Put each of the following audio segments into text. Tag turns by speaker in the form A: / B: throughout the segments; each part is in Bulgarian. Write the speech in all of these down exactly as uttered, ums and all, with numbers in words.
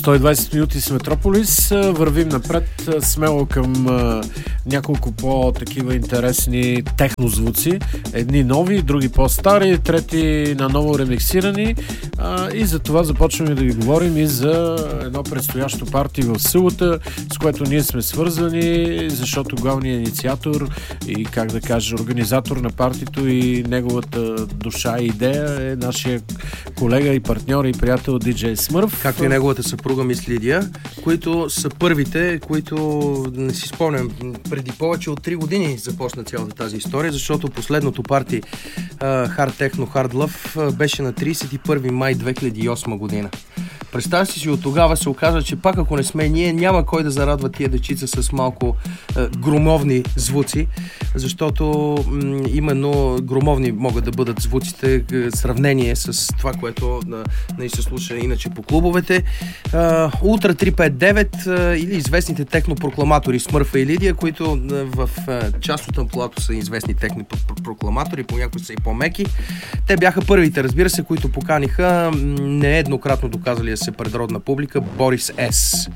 A: сто и двайсет минути с Метрополис. Вървим напред смело към а, няколко по-такива интересни технозвуци. Едни нови, други по-стари, трети наново ремиксирани. А, и за това започваме да ви говорим и за едно предстоящо парти в събота, с което ние сме свързани, защото главният инициатор и, как да кажа, организатор на партито и неговата душа и идея е нашия колега и партньор и приятел диджей Смърф.
B: Както и неговата съпруга Мис Лидия, които са първите, които, не си спомням, преди повече от три години започна цялата тази история, защото последното парти uh, Hard Techno Hard Love беше на трийсет и първи май две хиляди и осма година. Представя си, от тогава се оказа, че пак ако не сме ние, няма кой да зарадва тия дечица с малко е, громовни звуци, защото м, именно громовни могат да бъдат звуците в сравнение с това, което не да, се слуша иначе по клубовете. Ултра триста петдесет и девет е, или известните технопрокламатори Смърфа и Лидия, които е, в е, част от амплуато са известни технопрокламатори, понякога са и по-меки. Те бяха първите, разбира се, които поканиха нееднократно доказали се пред родна публика Борис С.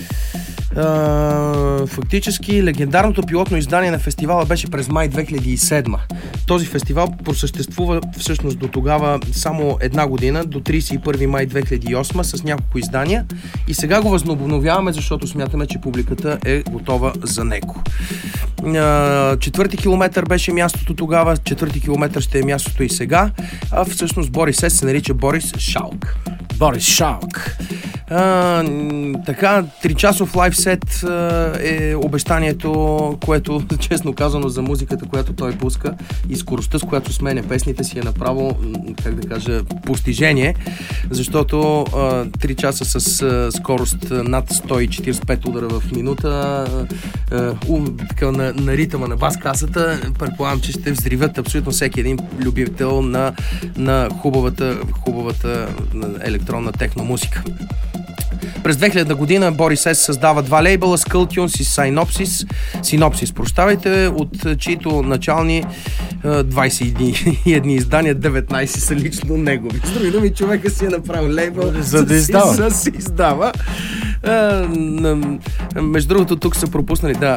B: Uh, фактически легендарното пилотно издание на фестивала беше през май две хиляди и седма. Този фестивал просъществува всъщност до тогава само една година, до трийсет и първи май две хиляди и осма с няколко издания и сега го възобновяваме, защото смятаме, че публиката е готова за него. Uh, четвърти километър беше мястото тогава, четвърти километър ще е мястото и сега, а всъщност Борис С се нарича Борис Шалк.
A: Борис Шалк.
B: А, така, тричасов лайфсет е обещанието, което, честно казано, за музиката, която той пуска и скоростта, с която сменя песните си е направо, как да кажа, постижение, защото а, три часа с а, скорост над сто и четирийсет и пет удара в минута, а, а, така, на, на ритъма на бас-касата, предполагам, че ще взривят абсолютно всеки един любител на, на хубавата, хубавата електронна техномузика. През две хилядна година Борис С създава два лейбъла, Skulltunes и Synopsis, Synopsis, прощавайте, от чието начални двайсет и една издания, деветнайсет са лично негови. С други думи, човека си е направил лейбъл,
A: за да издава.
B: За да си издава. А, между другото, тук са пропуснали, да...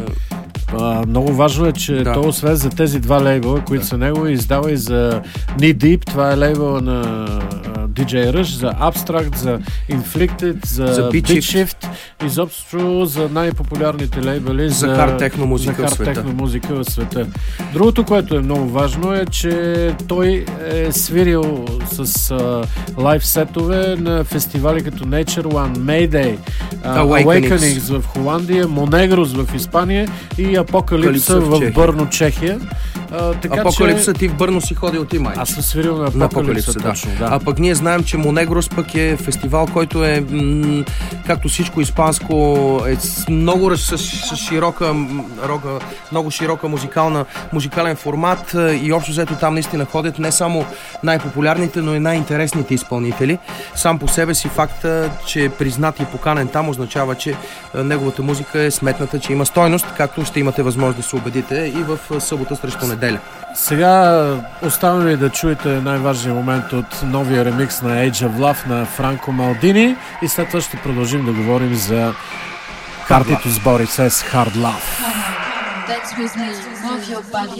A: Uh, много важно е, че да. То освен за тези два лейбъла, които да. са него, издава и за Knee Deep, това е лейбъла на uh, диджей Rush, за Abstract, за Inflicted, за, за Beat Shift, изобщо за най-популярните лейбъли за,
B: за хард техно музика,
A: музика в света. Другото, което е много важно е, че той е свирил с uh, лайв сетове на фестивали като Nature One, Mayday, uh, Awakenings. Awakenings в Холандия, Monegros в Испания и Апокалипса в, в Бърно, Чехия. А, така,
B: Апокалипса
A: че...
B: ти в Бърно си ходил ти, май.
A: Аз съм свирил на Апокалипса,
B: на Апокалипса да. Точно, да. А пък ние знаем, че Монегрос пък е фестивал, който е м- както всичко испанско, е с много с, с широка, рога, много широка музикална, музикален формат и общо взето там наистина ходят не само най-популярните, но и най-интересните изпълнители. Сам по себе си факта, че е признат и поканен там, означава, че неговата музика е сметната, че има стойност, както ще имате възможност да се убедите и в събота срещу неделя.
A: Сега оставям ви да чуете най-важният момент от новия ремикс на Age of Love на Франко Малдини и след това ще продължим да говорим за партито с Борис С Hard Love.